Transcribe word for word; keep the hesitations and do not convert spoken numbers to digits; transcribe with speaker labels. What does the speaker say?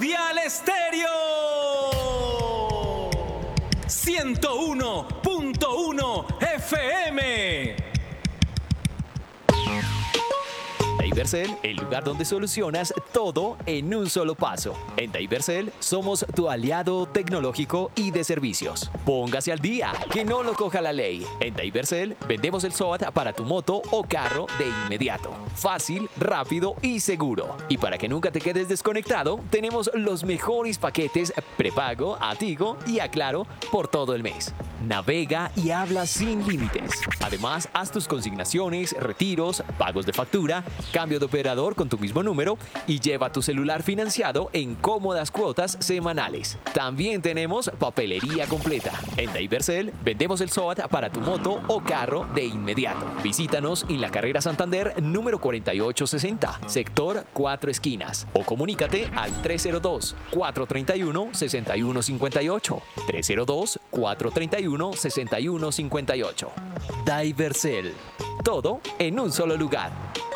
Speaker 1: Dial Estéreo ciento uno punto uno F M.
Speaker 2: Divercel, el lugar donde solucionas todo en un solo paso. En Divercel somos tu aliado tecnológico y de servicios. Póngase al día, que no lo coja la ley. En Divercel vendemos el SOAT para tu moto o carro de inmediato. Fácil, rápido y seguro. Y para que nunca te quedes desconectado, tenemos los mejores paquetes prepago a Tigo y a Claro por todo el mes. Navega y habla sin límites. Además, haz tus consignaciones, retiros, pagos de factura, cambio de operador con tu mismo número y lleva tu celular financiado en cómodas cuotas semanales. También tenemos papelería completa. En Divercel vendemos el SOAT para tu moto o carro de inmediato. Visítanos en la carrera Santander número cuarenta y ocho sesenta, sector Cuatro Esquinas, o comunícate al tres cero dos, cuatro tres uno, seis uno cinco ocho, tres cero dos, cuatro tres uno, seis uno cinco ocho. Divercel. Todo en un solo lugar.